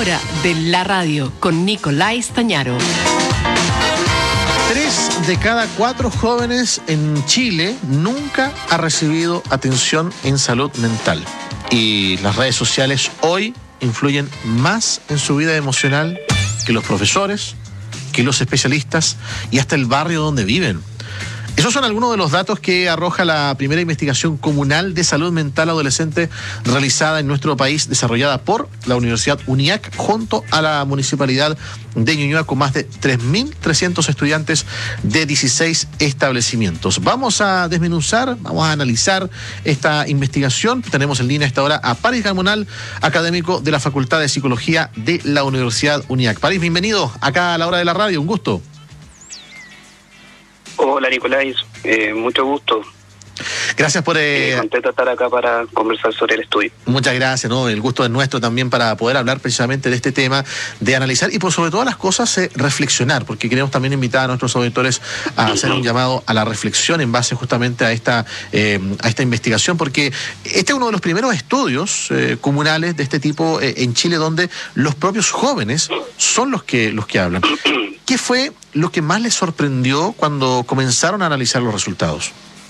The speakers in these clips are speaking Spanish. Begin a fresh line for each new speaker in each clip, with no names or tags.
hora de la radio con Nicolás Stañaro.
3 de cada 4 jóvenes en Chile nunca ha recibido atención en salud mental. Y las redes sociales hoy influyen más en su vida emocional que los profesores, que los especialistas y hasta el barrio donde viven. Esos son algunos de los datos que arroja la primera investigación comunal de salud mental adolescente realizada en nuestro país, desarrollada por la Universidad UNIAC junto a la Municipalidad de Ñuñoa, con más de 3.300 estudiantes de 16 establecimientos. Vamos a desmenuzar, vamos a analizar esta investigación. Tenemos en línea a esta hora a París Gamonal, académico de la Facultad de Psicología de la Universidad UNIAC. París, bienvenido acá a la hora de la radio, un gusto.
Hola Nicolás, mucho gusto.
Gracias por...
contento de estar acá para conversar sobre el estudio.
Muchas gracias, ¿no? El gusto es nuestro también para poder hablar precisamente de este tema, de analizar y por sobre todas las cosas reflexionar, porque queremos también invitar a nuestros auditores a hacer un llamado a la reflexión en base justamente a esta investigación, porque este es uno de los primeros estudios comunales de este tipo en Chile, donde los propios jóvenes son los que hablan. ¿Qué fue lo que más les sorprendió cuando comenzaron a analizar los resultados?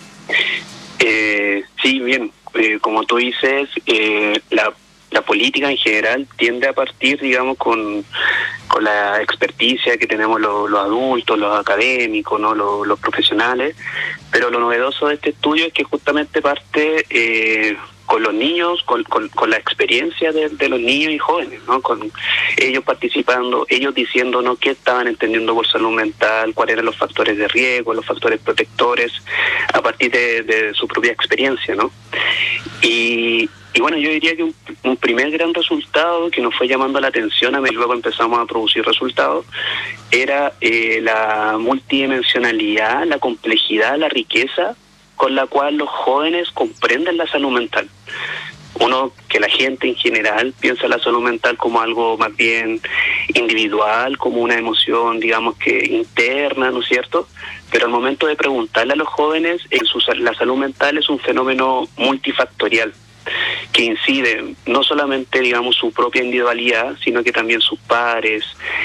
Sí, bien, como tú dices, la política en general tiende a partir, digamos, con la experticia que tenemos los adultos, los académicos, ¿no? los profesionales, pero lo novedoso de este estudio es que justamente parte con los niños, con la experiencia de los niños y jóvenes, ¿no? Con ellos participando, ellos diciéndonos qué estaban entendiendo por salud mental, cuáles eran los factores de riesgo, los factores protectores, a partir de su propia experiencia, ¿no? Y bueno, yo diría que un primer gran resultado que nos fue llamando la atención, y luego empezamos a producir resultados, era la multidimensionalidad, la complejidad, la riqueza con la cual los jóvenes comprenden la salud mental. Que la gente en general piensa la salud mental como algo más bien individual, como una emoción, digamos que interna, ¿no es cierto? Pero al momento de preguntarle a los jóvenes, la salud mental es un fenómeno multifactorial, que incide no solamente, digamos, su propia individualidad, sino que también sus pares,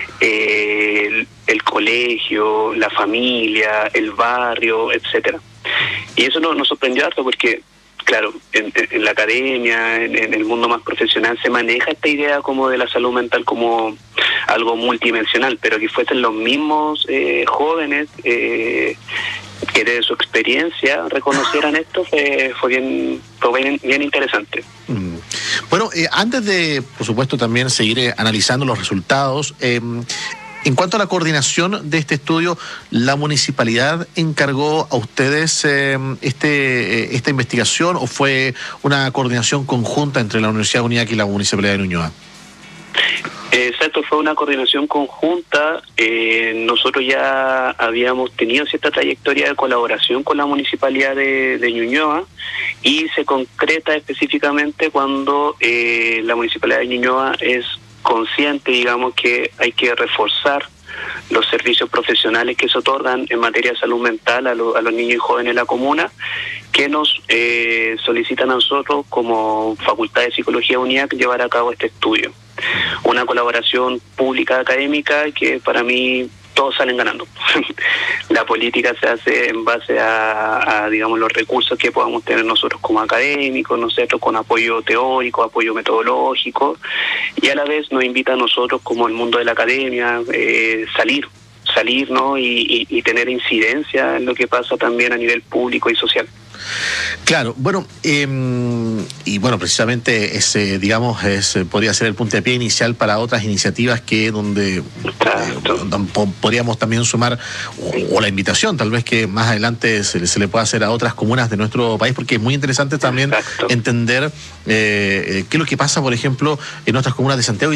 el colegio, la familia, el barrio, etcétera. Y eso nos sorprendió harto porque, claro, en la academia, en el mundo más profesional, se maneja esta idea como de la salud mental como algo multidimensional, pero que fuesen los mismos jóvenes que desde su experiencia reconocieran esto fue bien interesante.
Bueno, antes de, por supuesto, también seguir analizando los resultados, en cuanto a la coordinación de este estudio, ¿la municipalidad encargó a ustedes esta investigación o fue una coordinación conjunta entre la Universidad UNIAC y la Municipalidad de Ñuñoa?
Exacto, fue una coordinación conjunta. Nosotros ya habíamos tenido cierta trayectoria de colaboración con la Municipalidad de Ñuñoa y se concreta específicamente cuando la Municipalidad de Ñuñoa es consciente, digamos, que hay que reforzar los servicios profesionales que se otorgan en materia de salud mental a los niños y jóvenes de la comuna, que nos solicitan a nosotros como Facultad de Psicología UNIAC llevar a cabo este estudio. Una colaboración pública académica que para mí todos salen ganando. La política se hace en base a digamos, los recursos que podamos tener nosotros como académicos, nosotros con apoyo teórico, apoyo metodológico, y a la vez nos invita a nosotros como el mundo de la academia salir, ¿no? Y tener incidencia en lo que pasa también a nivel público y social.
Claro, bueno, y bueno, precisamente ese, digamos, podría ser el puntapié inicial para otras iniciativas donde podríamos también sumar, o la invitación tal vez que más adelante se le pueda hacer a otras comunas de nuestro país, porque es muy interesante también entender qué es lo que pasa, por ejemplo, en otras comunas de Santiago